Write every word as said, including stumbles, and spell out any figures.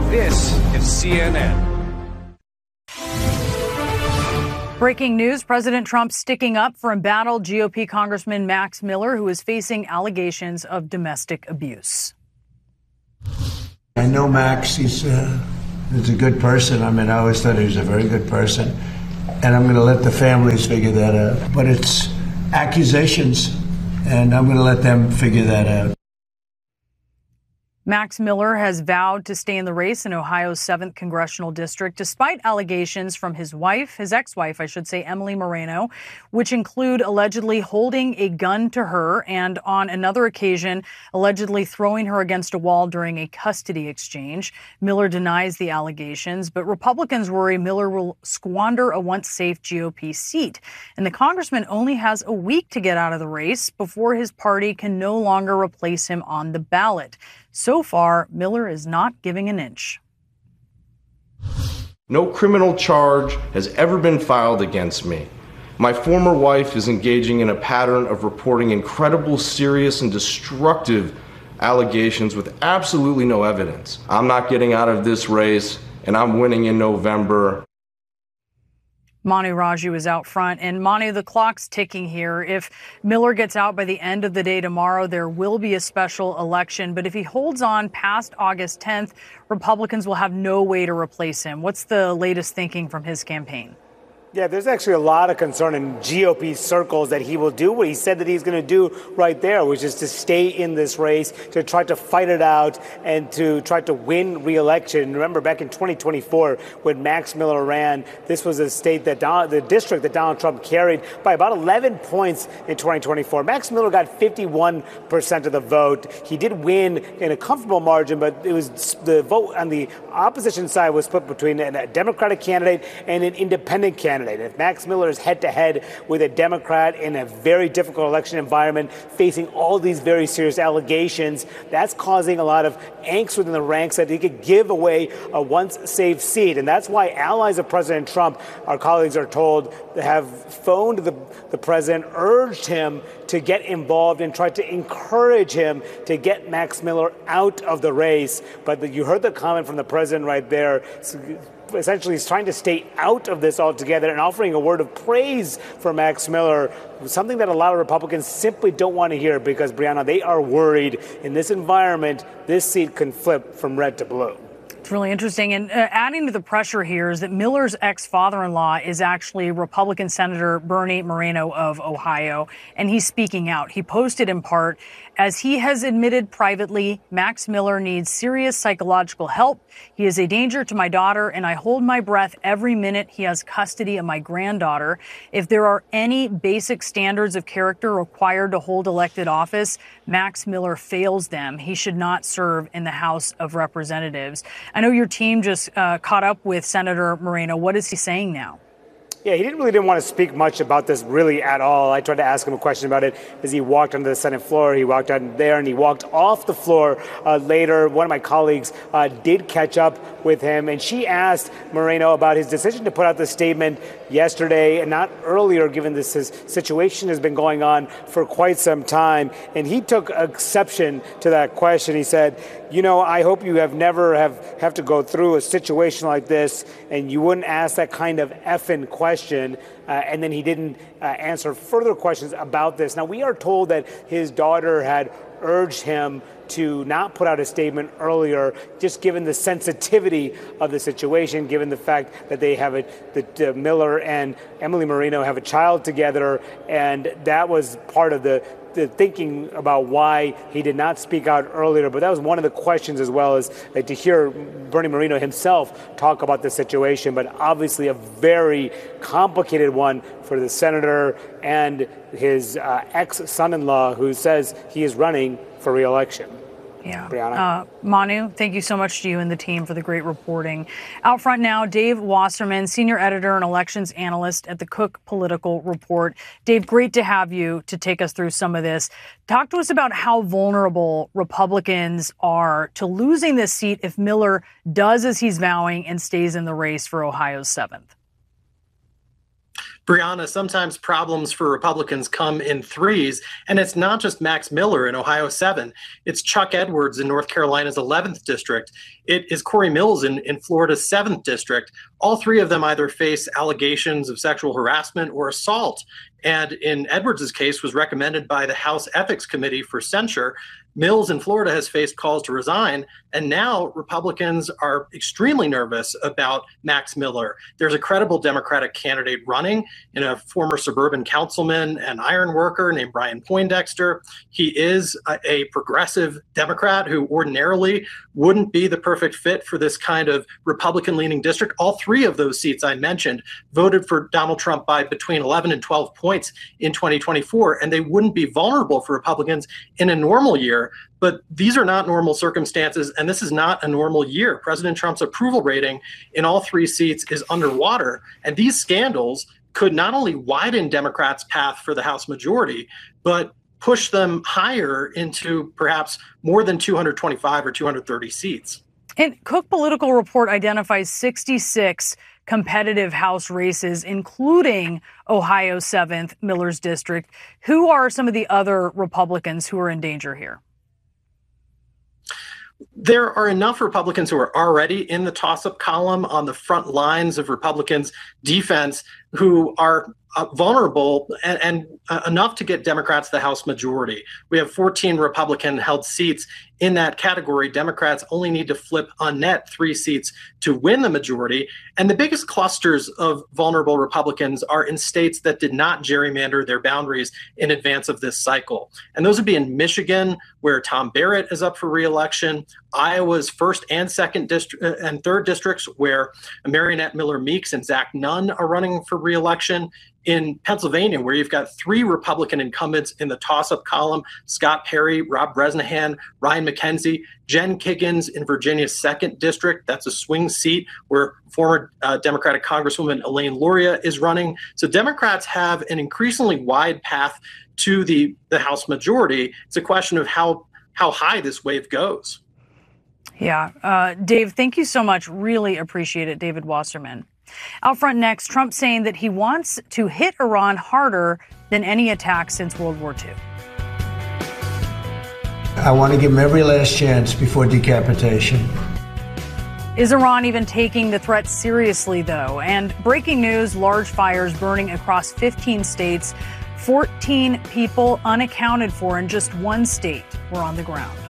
This is C N N. Breaking news, President Trump sticking up for embattled G O P Congressman Max Miller, who is facing allegations of domestic abuse. I know Max, he's, uh, he's a good person. I mean, I always thought he was a very good person. And I'm going to let the families figure that out. But it's accusations, and I'm going to let them figure that out. Max Miller has vowed to stay in the race in Ohio's seventh Congressional District, despite allegations from his wife, his ex-wife, I should say, Emily Moreno, which include allegedly holding a gun to her and on another occasion, allegedly throwing her against a wall during a custody exchange. Miller denies the allegations, but Republicans worry Miller will squander a once safe G O P seat. And the congressman only has a week to get out of the race before his party can no longer replace him on the ballot. So far, Miller is not giving an inch. No criminal charge has ever been filed against me. My former wife is engaging in a pattern of reporting incredible, serious, and destructive allegations with absolutely no evidence. I'm not getting out of this race, and I'm winning in November. Manu Raju is out front. And Manu, the clock's ticking here. If Miller gets out by the end of the day tomorrow, there will be a special election. But if he holds on past August tenth, Republicans will have no way to replace him. What's the latest thinking from his campaign? Yeah, there's actually a lot of concern in G O P circles that he will do what he said that he's going to do right there, which is to stay in this race, to try to fight it out and to try to win re-election. Remember, back in twenty twenty-four, when Max Miller ran, this was a state that Don, the district that Donald Trump carried by about eleven points in twenty twenty-four. Max Miller got fifty-one percent of the vote. He did win in a comfortable margin, but it was the vote on the opposition side was split between a Democratic candidate and an independent candidate. If Max Miller is head-to-head with a Democrat in a very difficult election environment, facing all these very serious allegations, that's causing a lot of angst within the ranks that he could give away a once-safe seat. And that's why allies of President Trump, our colleagues are told, have phoned the, the president, urged him to get involved and tried to encourage him to get Max Miller out of the race. But the, you heard the comment from the president right there. Essentially, he's trying to stay out of this altogether and offering a word of praise for Max Miller, something that a lot of Republicans simply don't want to hear because, Brianna, they are worried in this environment, this seat can flip from red to blue. It's really interesting. And uh, adding to the pressure here is that Miller's ex-father-in-law is actually Republican Senator Bernie Moreno of Ohio, and he's speaking out. He posted in part, as he has admitted privately, Max Miller needs serious psychological help. He is a danger to my daughter, and I hold my breath every minute he has custody of my granddaughter. If there are any basic standards of character required to hold elected office, Max Miller fails them. He should not serve in the House of Representatives. I know your team just uh, caught up with Senator Moreno. What is he saying now? Yeah, he didn't really didn't want to speak much about this really at all. I tried to ask him a question about it as he walked onto the Senate floor. He walked out there and he walked off the floor uh, later. One of my colleagues uh, did catch up with him, and she asked Moreno about his decision to put out the statement yesterday and not earlier, given this his situation has been going on for quite some time. And he took exception to that question. He said, you know, I hope you have never have, have to go through a situation like this, and you wouldn't ask that kind of effing question. Question, uh, and then he didn't uh, answer further questions about this. Now, we are told that his daughter had urged him to not put out a statement earlier, just given the sensitivity of the situation, given the fact that they have a, that uh, Miller and Emily Moreno have a child together, and that was part of the the thinking about why he did not speak out earlier. But that was one of the questions, as well as uh, to hear Bernie Moreno himself talk about the situation. But obviously a very complicated one for the senator and his uh, ex-son-in-law, who says he is running for re-election. Yeah. Uh, Manu, thank you so much to you and the team for the great reporting. Out front now, Dave Wasserman, senior editor and elections analyst at the Cook Political Report. Dave, great to have you to take us through some of this. Talk to us about how vulnerable Republicans are to losing this seat if Miller does as he's vowing and stays in the race for Ohio's seventh. Brianna, sometimes problems for Republicans come in threes, and it's not just Max Miller in Ohio seven. It's Chuck Edwards in North Carolina's eleventh district. It is Corey Mills in, in Florida's seventh district. All three of them either face allegations of sexual harassment or assault, and in Edwards' case was recommended by the House Ethics Committee for censure. Mills in Florida has faced calls to resign, and now Republicans are extremely nervous about Max Miller. There's a credible Democratic candidate running in a former suburban councilman and iron worker named Brian Poindexter. He is a, a progressive Democrat who ordinarily wouldn't be the perfect fit for this kind of Republican-leaning district. All three of those seats I mentioned voted for Donald Trump by between eleven and twelve points in twenty twenty-four, and they wouldn't be vulnerable for Republicans in a normal year. But these are not normal circumstances, and this is not a normal year. President Trump's approval rating in all three seats is underwater, and these scandals could not only widen Democrats' path for the House majority, but push them higher into perhaps more than two hundred twenty-five or two hundred thirty seats. And Cook Political Report identifies sixty-six competitive House races, including Ohio seventh, Miller's district. Who are some of the other Republicans who are in danger here? There are enough Republicans who are already in the toss-up column on the front lines of Republicans' defense who are uh, vulnerable and, and uh, enough to get Democrats the House majority. We have fourteen Republican-held seats in that category. Democrats only need to flip on net three seats to win the majority. And the biggest clusters of vulnerable Republicans are in states that did not gerrymander their boundaries in advance of this cycle. And those would be in Michigan, where Tom Barrett is up for re-election, Iowa's first and second district uh, and third districts, where Marionette Miller Meeks and Zach Nunn are running for re-election. In Pennsylvania, where you've got three Republican incumbents in the toss-up column, Scott Perry, Rob Bresnahan, Ryan McKenzie, Jen Kiggins in Virginia's second district. That's a swing seat where former uh, Democratic Congresswoman Elaine Luria is running. So Democrats have an increasingly wide path to the, the House majority. It's a question of how, how high this wave goes. Yeah. Uh, Dave, thank you so much. Really appreciate it. David Wasserman. Out front next, Trump saying that he wants to hit Iran harder than any attack since World War Two. I want to give him every last chance before decapitation. Is Iran even taking the threat seriously, though? And breaking news, large fires burning across fifteen states. fourteen people unaccounted for in just one state were on the ground.